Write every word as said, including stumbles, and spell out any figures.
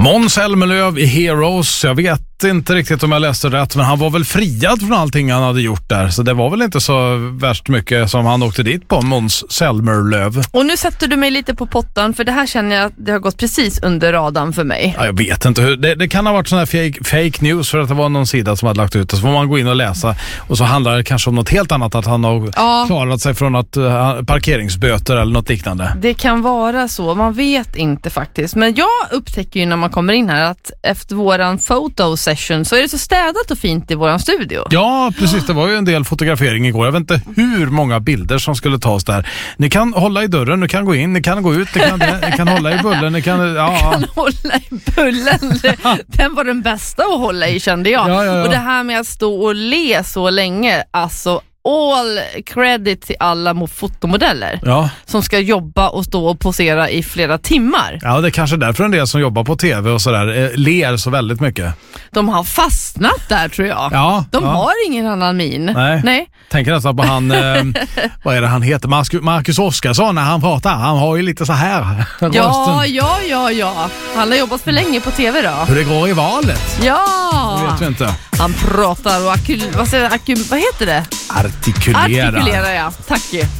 Måns Zelmerlöw i Heroes. Jag vet inte riktigt om jag läste rätt, men han var väl friad från allting han hade gjort där. Så det var väl inte så värst mycket som han åkte dit på, Måns Zelmerlöw. Och nu sätter du mig lite på pottan, för det här känner jag att det har gått precis under radarn för mig. Ja, jag vet inte hur. Det, det kan ha varit sån här fake, fake news, för att det var någon sida som hade lagt ut det. Så får man gå in och läsa. Och så handlar det kanske om något helt annat, att han har ja. klarat sig från att uh, parkeringsböter eller något liknande. Det kan vara så, man vet inte faktiskt. Men jag upptäcker ju när man kommer in här att efter våran fotosession så är det så städat och fint i våran studio. Ja, precis. Det var ju en del fotografering igår. Jag vet inte hur många bilder som skulle tas där. Ni kan hålla i dörren, ni kan gå in, ni kan gå ut, ni kan, ni kan hålla i bullen, ni kan... Ja. kan hålla i bullen. Den var den bästa att hålla i, kände jag. Ja, ja, ja. Och det här med att stå och le så länge, alltså all credit till alla fotomodeller ja. som ska jobba och stå och posera i flera timmar. Ja, det är kanske därför en del som jobbar på tv och sådär eh, ler så väldigt mycket. De har fastnat där, tror jag. Ja, De ja. har ingen annan min. Nej. Nej. Tänker nästan på han, eh, vad är det han heter? Marcus, Marcus Oskarsson när han pratar. Han har ju lite så här. Ja, ja, ja, ja. Han har jobbat för länge på tv då. Hur det går i valet. Ja. Det vet vi inte. Han pratar och akul, vad, säger, akul, vad heter det? Artikulera. Artikulera, ja. Tack ju.